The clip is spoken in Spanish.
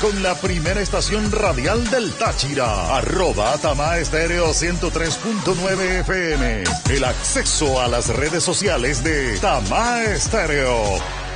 con la primera estación radial del Táchira, @Tamaestéreo 103.9 FM. El acceso a las redes sociales de Tamaestéreo.